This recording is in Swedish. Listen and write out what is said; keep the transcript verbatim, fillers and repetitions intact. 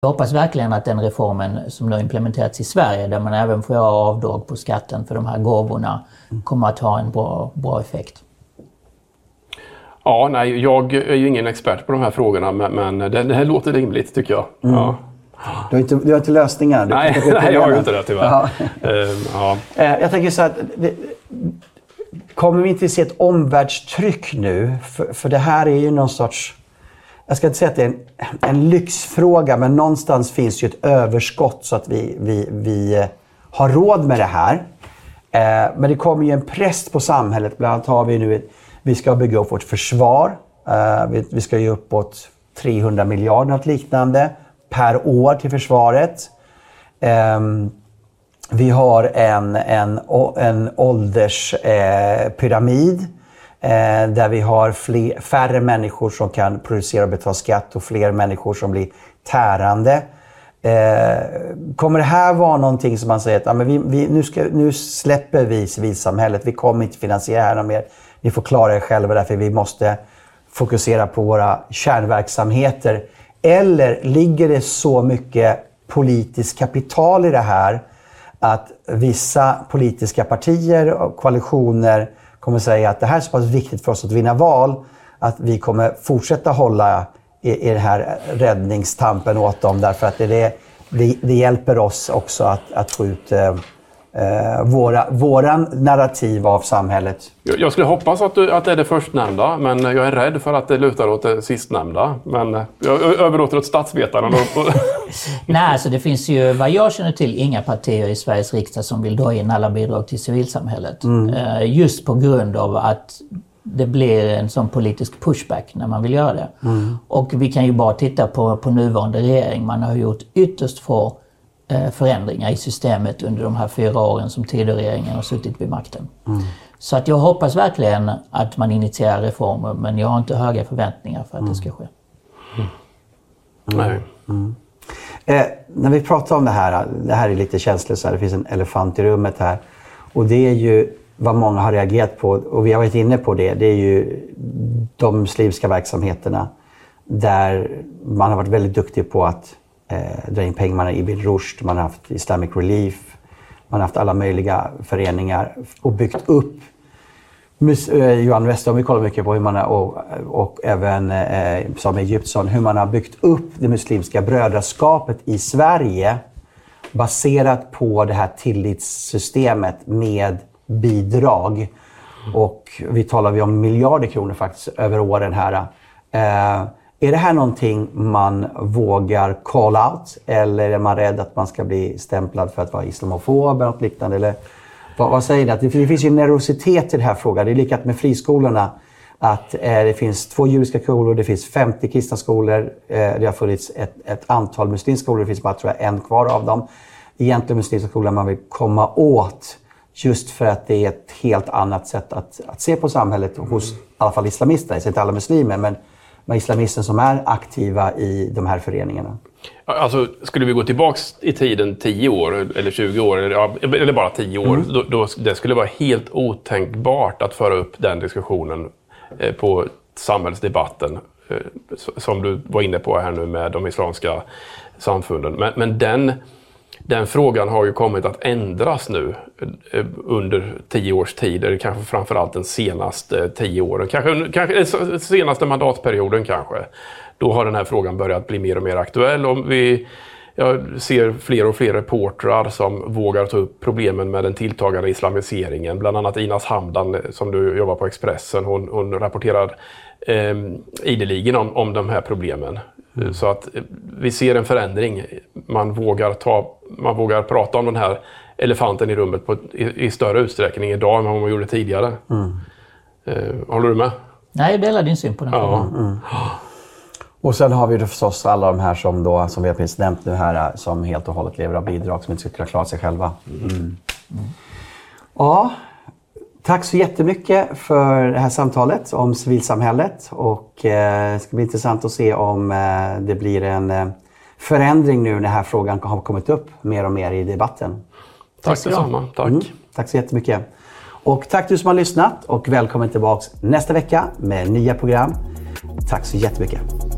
Jag hoppas verkligen att den reformen som nu implementerats i Sverige, där man även får göra avdrag på skatten för de här gåvorna, kommer att ha en bra, bra effekt. Ja, nej, jag är ju ingen expert på de här frågorna, men, men det, det här låter rimligt tycker jag. Mm. Ja. Du har inte, du har inte lösningar? Du nej, nej, jag har ju inte det tyvärr. Ja. uh, ja. Jag tänker så att det, kommer vi inte se ett omvärldstryck nu? För, för det här är ju någon sorts... Jag ska inte säga att det är en, en lyxfråga, men någonstans finns ju ett överskott så att vi, vi, vi har råd med det här. Eh, men det kommer ju en press på samhället. Bland annat har vi nu, vi ska bygga upp vårt försvar. Eh, vi, vi ska ge uppåt trehundra miljarder något liknande per år till försvaret. Eh, vi har en, en, en ålderspyramid. Eh, där vi har fler, färre människor som kan producera och betala skatt och fler människor som blir tärande. Eh, kommer det här vara någonting som man säger att ja, men vi, vi, nu, ska, nu släpper vi civilsamhället, vi kommer inte finansiera här mer, ni får klara er själva därför vi måste fokusera på våra kärnverksamheter? Eller ligger det så mycket politiskt kapital i det här att vissa politiska partier och koalitioner kommer säga att det här är så pass viktigt för oss att vinna val att vi kommer fortsätta hålla i, i den här räddningstampen åt dem, därför att det, det, det hjälper oss också att, att få ut eh, våra, våran narrativ av samhället. Jag skulle hoppas att, du, att det är det förstnämnda, men jag är rädd för att det lutar åt det sistnämnda. Men jag överlåter åt statsvetarna. Nej, alltså det finns ju, vad jag känner till, inga partier i Sveriges riksdag som vill dra in alla bidrag till civilsamhället. Mm. Just på grund av att det blir en sån politisk pushback när man vill göra det. Mm. Och vi kan ju bara titta på, på nuvarande regering. Man har gjort ytterst få förändringar i systemet under de här fyra åren som Tidöregeringen har suttit vid makten. Mm. Så att jag hoppas verkligen att man initierar reformer, men jag har inte höga förväntningar för att mm. det ska ske. Mm. Nej. Mm. Eh, när vi pratar om det här, det här är lite känsligt, så här, det finns en elefant i rummet här. Och det är ju vad många har reagerat på, och vi har varit inne på det, det är ju de muslimska verksamheterna där man har varit väldigt duktig på att Eh, dra in pengar. Man har Ibn Rushd, man har haft Islamic Relief, man har haft alla möjliga föreningar och byggt upp mus- eh, Johan Wester, vi kollar mycket på hur man har, och, och även eh, Sami Egyptsson, hur man har byggt upp det muslimska brödraskapet i Sverige baserat på det här tillitssystemet med bidrag. Mm. Och vi talar vi om miljarder kronor faktiskt över åren här. Eh, Är det här någonting man vågar call out, eller är man rädd att man ska bli stämplad för att vara islamofob eller något liknande? Eller vad, vad säger ni? Att det, det finns ju nervositet i den här frågan. Det är likat med friskolorna. Att eh, det finns två judiska skolor, det finns femtio kristna skolor. Eh, det har funnits ett, ett antal muslimska skolor, det finns bara tror jag, en kvar av dem. Egentligen muslimska skolor man vill komma åt, just för att det är ett helt annat sätt att, att se på samhället hos i alla fall islamister. Jag säger inte alla muslimer, men med islamister som är aktiva i de här föreningarna. Alltså, skulle vi gå tillbaks i tiden tio år eller tjugo år eller, eller bara tio år, mm. då, då det skulle vara helt otänkbart att föra upp den diskussionen eh, på samhällsdebatten eh, som du var inne på här nu med de islamska samfunden. Men, men den, den frågan har ju kommit att ändras nu eh, under tio års tid, eller kanske framförallt den senaste tio åren, kanske, kanske senaste mandatperioden kanske. Då har den här frågan börjat bli mer och mer aktuell. Om vi, jag ser fler och fler reportrar som vågar ta upp problemen med den tilltagande islamiseringen. Bland annat Inas Hamdan som du jobbar på Expressen. Hon, hon rapporterar eh, ideligen om, om de här problemen. Mm. Så att vi ser en förändring. Man vågar, ta, man vågar prata om den här elefanten i rummet på, i, i större utsträckning idag än vad man gjorde tidigare. Mm. Eh, håller du med? Nej, jag delar din syn på den ja. frågan. Mm. Och sen har vi då förstås alla de här som, då, som vi har precis nämnt nu här, som helt och hållet lever av bidrag, som inte ska kunna klara sig själva. Mm. Mm. Ja, tack så jättemycket för det här samtalet om civilsamhället. Och eh, det ska bli intressant att se om eh, det blir en eh, förändring nu när den här frågan har kommit upp mer och mer i debatten. Tack detsamma, tack. Mm. Tack så jättemycket. Och tack du som har lyssnat, och välkommen tillbaka nästa vecka med nya program. Tack så jättemycket.